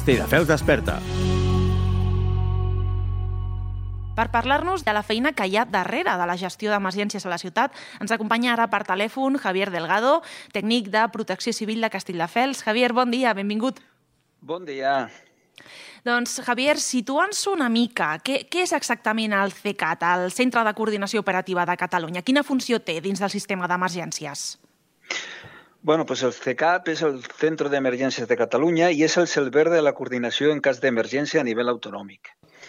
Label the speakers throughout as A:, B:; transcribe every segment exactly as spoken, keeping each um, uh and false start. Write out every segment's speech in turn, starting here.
A: Castelldefels desperta.
B: Per parlar-nos de la feina que hi ha darrere de la gestió d'emergències a la ciutat, ens acompanya ara per telèfon Javier Delgado, tècnic de Protecció Civil de Castelldefels. Javier, bon dia, benvingut.
C: Bon dia.
B: Doncs, Javier, situa'ns una mica. Què, què és exactament el CECAT, el Centre de Coordinació Operativa de Catalunya? Quina funció té dins del sistema d'emergències?
C: Bueno, pues el CECAT és el Centro de Emergències de Catalunya i és el servei de la coordinació en cas d'emergència a nivell autonòmic.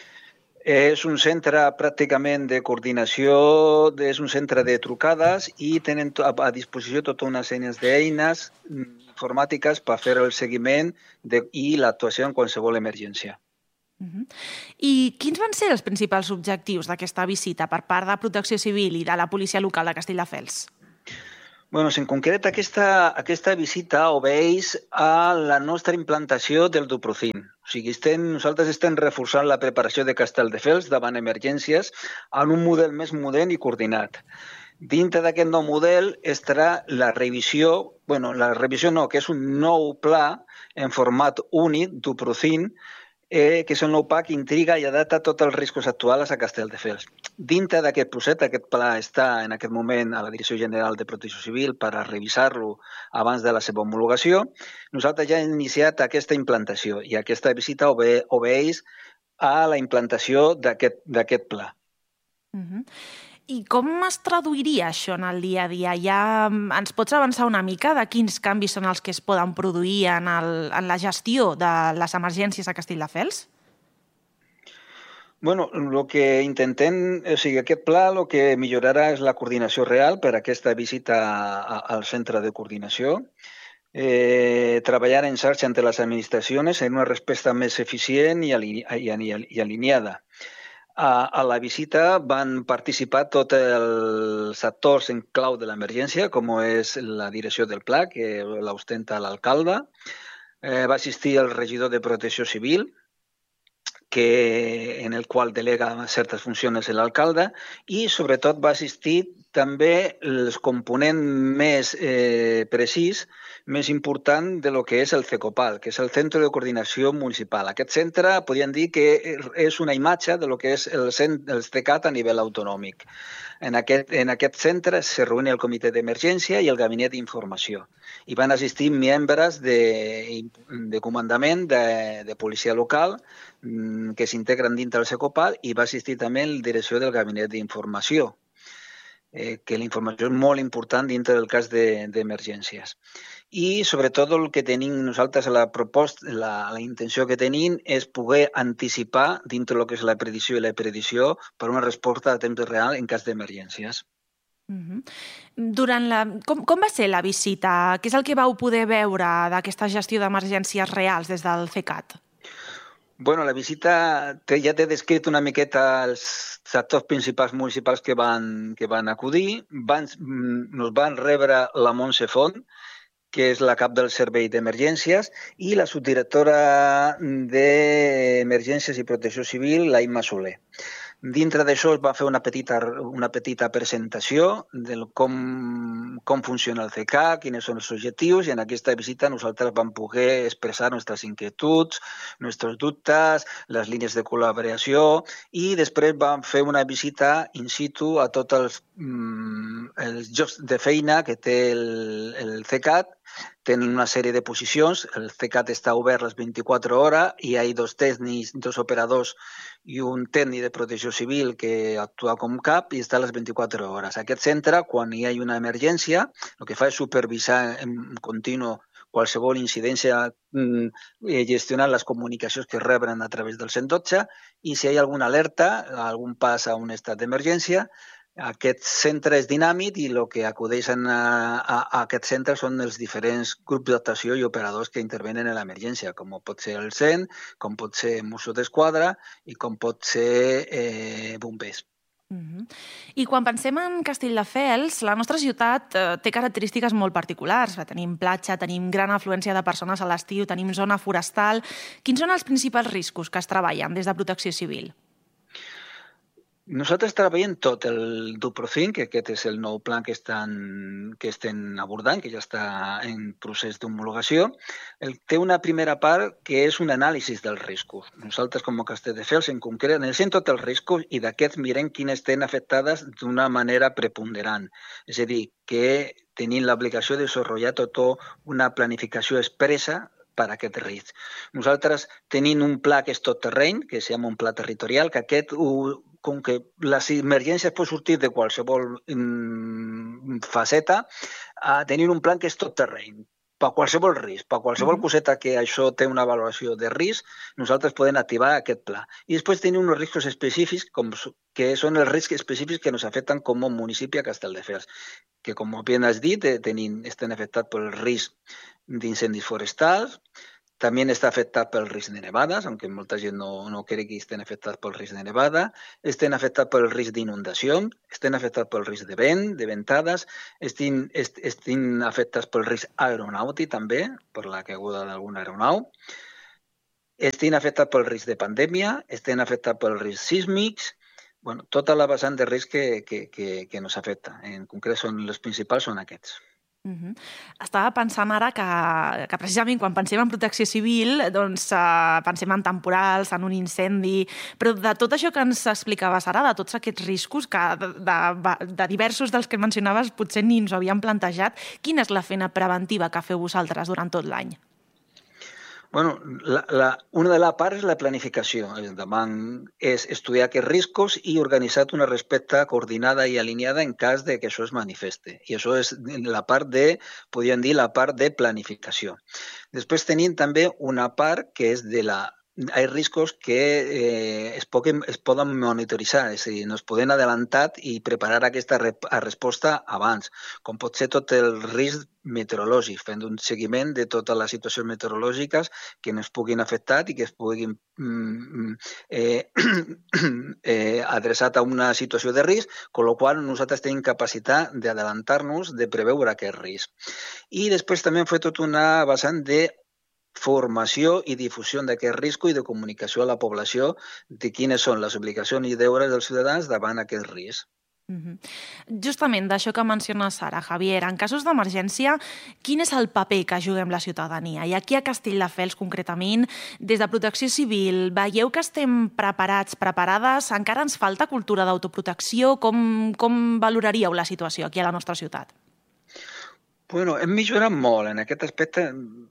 C: És un centre pràcticament de coordinació, és un centre de trucades i tenen a disposició tota una sèrie d'eines informàtiques per fer el seguiment de, i l'actuació en qualsevol emergència.
B: Uh-huh. I quins van ser els principals objectius d'aquesta visita per part de Protecció Civil i de la policia local de Castelldefels?
C: Bueno, en concret, aquesta, aquesta visita obeeix a la nostra implantació del Duprocin. O sigui, estem, nosaltres estem reforçant la preparació de Castelldefels davant emergències en un model més modern i coordinat. Dintre d'aquest nou model estarà la revisió, bueno, la revisió no, que és un nou pla en format únic, Duprocin, eh, que és un nou pla que intriga i adapta tots els riscos actuals a Castelldefels. Dintre d'aquest procés, aquest pla està en aquest moment a la Direcció General de Protecció Civil per a revisar-lo abans de la seva homologació. Nosaltres ja hem iniciat aquesta implantació i aquesta visita obe obeeix a la implantació d'aquest pla.
B: Uh-huh. I com es traduiria això en el dia a dia? Ja ens pots avançar una mica de quins canvis són els que es poden produir en, el, en la gestió de les emergències a Castelldefels?
C: Bueno, el que intentem, o sigui, aquest pla el que millorarà és la coordinació real per a aquesta visita al centre de coordinació, eh, treballar en xarxa entre les administracions en una resposta més eficient i, aline i, i alineada. A, a la visita van participar tots els actors en clau de l'emergència, com és la direcció del pla, que l'ostenta l'alcalde, eh, va assistir el regidor de Protecció Civil, que, en el qual delega certes funcions l'alcalde, i sobretot va assistir també els components més eh, precís, més important de lo que és el CECOPAL, que és el Centre de Coordinació Municipal. Aquest centre podríem dir que és una imatge de lo que és el, el CECAT a nivell autonòmic. En aquest, en aquest centre se reúne el comitè d'emergència i el gabinet d'informació. I van assistir membres de, de comandament de, de policia local que s'integren dintre del CECOPAL i va assistir també la direcció del gabinet d'informació, eh, que la informació és molt important dintre del cas d'emergències. De, I sobretot el que tenim nosaltres, la proposta, la, la intenció que tenim és poder anticipar dintre del que és la predicció i la predicció per una resposta a temps real en cas d'emergències.
B: Uh-huh. Durant la... com, com va ser la visita? Què és el que vau poder veure d'aquesta gestió d'emergències reals des del CECAT?
C: Bueno, la visita ja t'he descrit una miqueta els actors principals municipals que van, que van acudir. Van, nos van rebre la Montse Font, que és la cap del Servei d'Emergències, i la subdirectora d'Emergències i Protecció Civil, la Imma Soler. Dintre d'això es va fer una petita, una petita presentació de com, com funciona el CECAT, quins són els objectius, i en aquesta visita nosaltres vam poder expressar nostres inquietuds, nostres dubtes, les línies de col·laboració, i després vam fer una visita in situ a tots els, mm, els llocs de feina que té el, el CECAT. Tenen una sèrie de posicions, el CECAT està obert les vint-i-quatre hores i hi ha dos tècnics, dos operadors i un tècnic de protecció civil que actua com cap i està a les vint-i-quatre hores. Aquest centre, quan hi ha una emergència, el que fa és supervisar en continu qualsevol incidència, gestionant les comunicacions que reben a través del cent dotze, i si hi ha alguna alerta, algun pas a un estat d'emergència, aquest centre és dinàmic i el que acudeixen a, a, a aquest centre són els diferents grups d'actuació i operadors que intervenen en l'emergència, com pot ser el C E N, com pot ser Mossos d'Esquadra i com pot ser eh, bombers.
B: Uh-huh. I quan pensem en Castelldefels, la nostra ciutat eh, té característiques molt particulars. Tenim platja, tenim gran afluència de persones a l'estiu, tenim zona forestal. Quins són els principals riscos que es treballen des de Protecció Civil?
C: Nosaltres treballem tot el Duprocin, que aquest és el nou pla que estan, que estem abordant, que ja està en procés d'homologació. El, té una primera part que és un anàlisi dels riscos. Nosaltres, com a Castelldefels, en concret, analitzem tots els riscos i d'aquests mirem quines estan afectades d'una manera preponderant. És a dir, que tenim l'obligació de desenvolupar tota una planificació expressa per a aquest risc. Nosaltres tenim un pla que és tot terreny, que es llama un pla territorial, que aquest, com que les emergències pot sortir de qualsevol mm, faceta, uh, tenim un pla que és tot terreny, per qualsevol risc, per qualsevol uh-huh. coseta que això té una valoració de risc, nosaltres podem activar aquest pla. I després tenim uns riscos específics, com, que són els riscs específics que ens afecten com a municipi a Castelldefels, que com bien has dit, tenim, estan afectats pel risc d'incendis forestals, també està afectat pel risc de nevades, aunque molta gent no, no cree que estén afectats pel risc de nevada, estan afectats pel risc d'inundació, estan afectats pel risc de vent, de ventades, estan, est, estan afectats pel risc aeronàutic també, per la caiguda d'algun aeronau, estan afectats pel risc de pandèmia, estan afectats pel risc sísmics, bueno, tota la vessant de risc que, que, que, que nos afecta. En concret, són, els principals són aquests.
B: Uh-huh. Estava pensant ara que, que precisament quan pensem en protecció civil doncs uh, pensem en temporals, en un incendi, però de tot això que ens explicaves ara, de tots aquests riscos que de, de, de diversos dels que mencionaves potser ni ens ho havíem plantejat, quina és la feina preventiva que feu vosaltres durant tot l'any?
C: Bueno, la, la, una de les parts és la planificació. Demant és estudiar aquests riscos i organitzar una resposta coordinada i alineada en cas de que això es manifeste. I això és la part de, podríem dir, la part de planificació. Després tenim també una part que és de la... Hi ha riscos que eh, es, poden, es poden monitoritzar, és a dir, nos poden adelantar i preparar aquesta rep resposta abans, com pot ser tot el risc meteorològic, fent un seguiment de totes les situacions meteorològiques que ens puguin afectar i que es puguin mm, eh, eh, adreçat a una situació de risc, amb la qual nosaltres tenim capacitat d'adelantar-nos, de preveure aquest risc. I després també hem fet tota una vessant de formació i difusió d'aquest risc i de comunicació a la població de quines són les obligacions i deures dels ciutadans davant aquest risc.
B: Uh-huh. Justament d'això que menciones ara, Javier, en casos d'emergència, quin és el paper que juguem la ciutadania? I aquí a Castelldefels, concretament, des de Protecció Civil, veieu que estem preparats, preparades? Encara ens falta cultura d'autoprotecció? Com, com valoraríeu la situació aquí a la nostra ciutat?
C: Bueno, hem millorat molt en aquest aspecte.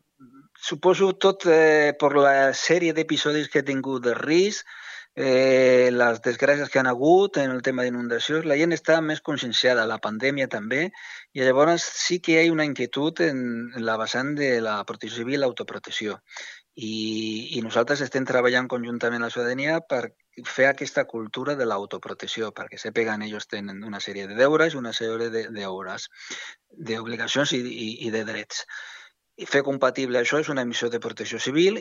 C: Suposo tot eh, per la sèrie d'episodis que he tingut de risc, eh, les desgràcies que han hagut en el tema d'inundacions, la gent està més conscienciada, la pandèmia també, i llavors sí que hi ha una inquietud en, en la vessant de la protecció civil i l'autoprotecció. I, I nosaltres estem treballant conjuntament amb la ciutadania per fer aquesta cultura de l'autoprotecció, perquè sepeguen ells tenen una sèrie de deures i una sèrie de deures, d'obligacions i, i, i de drets. I fer compatible això és una missió de protecció civil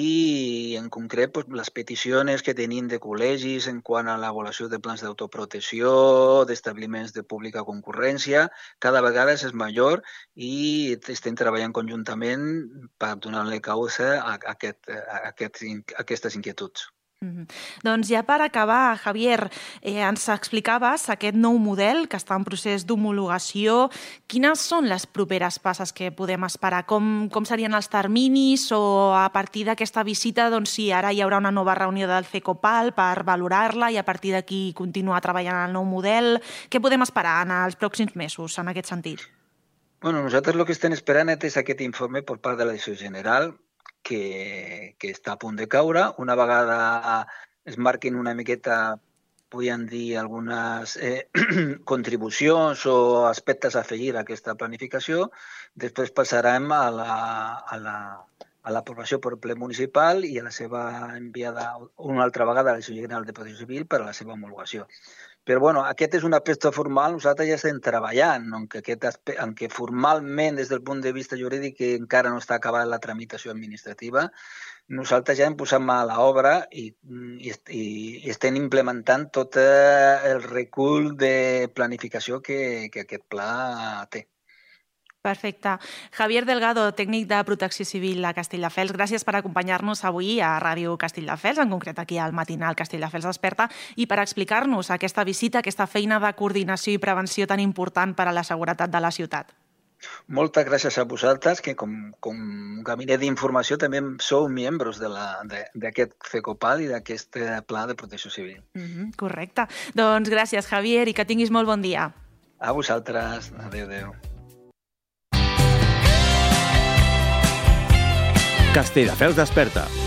C: i, en concret, pues, les peticions que tenim de col·legis en quant a l'avaluació de plans d'autoprotecció, d'establiments de pública concurrència, cada vegada és major i estem treballant conjuntament per donar-li causa a, aquest, a, aquest, a aquestes inquietuds.
B: Mm-hmm. Doncs ja per acabar, Javier, eh, ens explicaves aquest nou model que està en procés d'homologació. Quines són les properes passes que podem esperar? Com, com serien els terminis o a partir d'aquesta visita, doncs sí, ara hi haurà una nova reunió del CECOPAL per valorar-la i a partir d'aquí continuar treballant en el nou model? Què podem esperar en els pròxims mesos en aquest sentit?
C: Bueno, nosaltres el que estem esperant és aquest informe per part de la Direcció General Que, que està a punt de caure. Una vegada es marquin una miqueta, podríem dir, algunes eh, contribucions o aspectes a afegir a aquesta planificació, després passarem a la, a la, a l'aprovació per ple municipal i a la seva enviada una altra vegada a la Direcció General de Protecció Civil per a la seva homologació. Però bueno, aquest és un aspecte formal, nosaltres ja estem treballant, aunque, aquest aspecte, aunque formalment des del punt de vista jurídic encara no està acabada la tramitació administrativa, nosaltres ja hem posat mà a l'obra i, i, i estem implementant tot el recull de planificació que, que aquest pla té.
B: Perfecte. Javier Delgado, tècnic de Protecció Civil a Castelldefels, gràcies per acompanyar-nos avui a Ràdio Castelldefels, en concret aquí al matinal Castelldefels Desperta, i per explicar-nos aquesta visita, aquesta feina de coordinació i prevenció tan important per a la seguretat de la ciutat.
C: Moltes gràcies a vosaltres, que com, com gabinet d'informació també sou membres d'aquest CECOPAD i d'aquest pla de protecció civil.
B: Mm-hmm, correcte. Doncs gràcies, Javier, i que tinguis molt bon dia.
C: A vosaltres. Adéu, adéu.
A: Castelldefels Desperta.